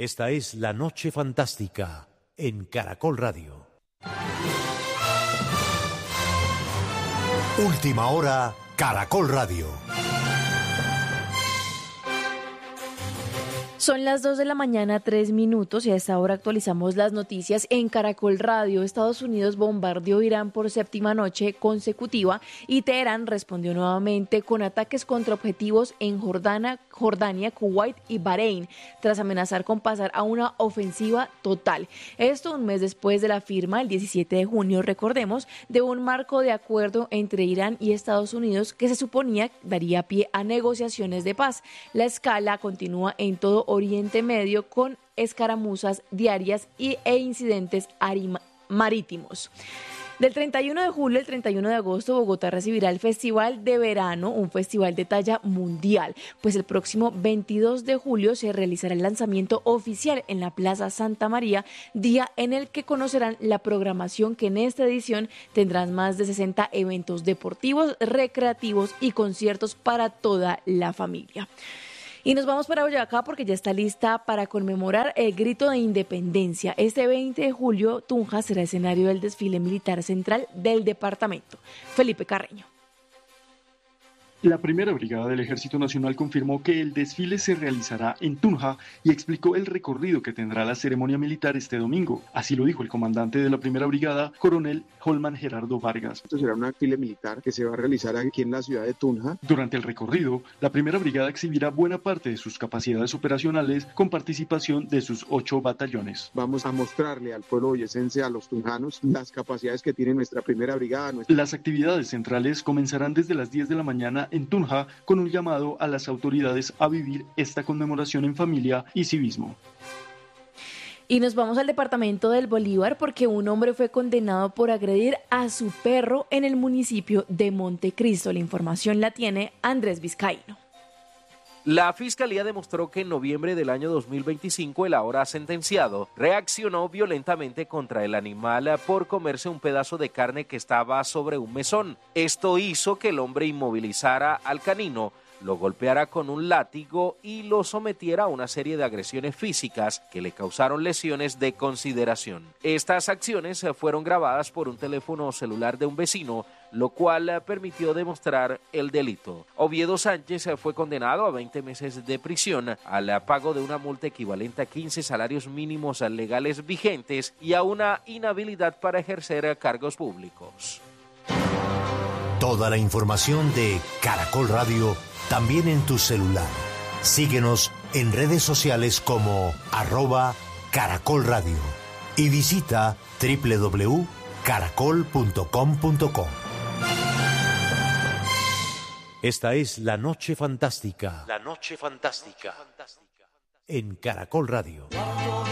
Esta es La Noche Fantástica en Caracol Radio. Última hora, Caracol Radio. Son las 2 de la mañana, 3 minutos, y a esta hora actualizamos las noticias en Caracol Radio. Estados Unidos bombardeó Irán por séptima noche consecutiva y Teherán respondió nuevamente con ataques contra objetivos en Jordania, Kuwait y Bahrein, tras amenazar con pasar a una ofensiva total. Esto un mes después de la firma, el 17 de junio, recordemos, de un marco de acuerdo entre Irán y Estados Unidos que se suponía daría pie a negociaciones de paz. La escala continúa en todo Oriente Medio con escaramuzas diarias e incidentes marítimos. Del 31 de julio al 31 de agosto, Bogotá recibirá el Festival de Verano, un festival de talla mundial, pues el próximo 22 de julio se realizará el lanzamiento oficial en la Plaza Santa María, día en el que conocerán la programación que en esta edición tendrán más de 60 eventos deportivos, recreativos y conciertos para toda la familia. Y nos vamos para Boyacá porque ya está lista para conmemorar el grito de independencia. Este 20 de julio, Tunja será escenario del desfile militar central del departamento. Felipe Carreño. La primera brigada del Ejército Nacional confirmó que el desfile se realizará en Tunja y explicó el recorrido que tendrá la ceremonia militar este domingo. Así lo dijo el comandante de la primera brigada, coronel Holman Gerardo Vargas. Esto será un desfile militar que se va a realizar aquí en la ciudad de Tunja. Durante el recorrido, la primera brigada exhibirá buena parte de sus capacidades operacionales con participación de sus 8 batallones. Vamos a mostrarle al pueblo boyacense, a los tunjanos, las capacidades que tiene nuestra primera brigada. Las actividades centrales comenzarán desde las 10 de la mañana en Tunja, con un llamado a las autoridades a vivir esta conmemoración en familia y civismo. Y nos vamos al departamento del Bolívar porque un hombre fue condenado por agredir a su perro en el municipio de Montecristo. La información la tiene Andrés Vizcaíno. La Fiscalía demostró que en noviembre del año 2025 el ahora sentenciado reaccionó violentamente contra el animal por comerse un pedazo de carne que estaba sobre un mesón. Esto hizo que el hombre inmovilizara al canino, lo golpeara con un látigo y lo sometiera a una serie de agresiones físicas que le causaron lesiones de consideración. Estas acciones fueron grabadas por un teléfono celular de un vecino, lo cual permitió demostrar el delito. Oviedo Sánchez fue condenado a 20 meses de prisión, al pago de una multa equivalente a 15 salarios mínimos legales vigentes y a una inhabilidad para ejercer cargos públicos. Toda la información de Caracol Radio también en tu celular. Síguenos en redes sociales como @Caracol Radio y visita www.caracol.com.co. Esta es La Noche Fantástica. La Noche Fantástica en Caracol Radio.